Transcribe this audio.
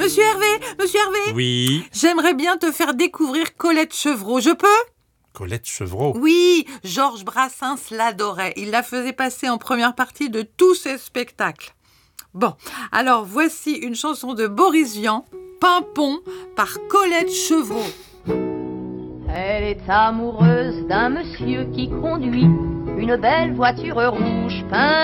Monsieur Hervé, Oui, j'aimerais bien te faire découvrir Colette Chevreau, je peux ? Colette Chevreau. Oui, Georges Brassens l'adorait. Il la faisait passer en première partie de tous ses spectacles. Bon, alors voici une chanson de Boris Vian, Pimpon, par Colette Chevreau. Elle est amoureuse d'un monsieur qui conduit une belle voiture rouge peinte